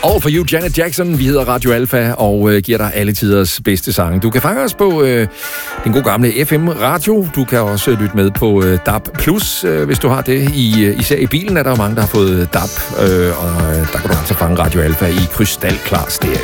All for you, Janet Jackson. Vi hedder Radio Alpha og giver dig alle tiders bedste sange. Du kan fange os på den gode gamle FM-radio. Du kan også lytte med på DAB+, hvis du har det. Især i bilen er der mange, der har fået DAB, og der kan du altså fange Radio Alpha i krystalklar stereo.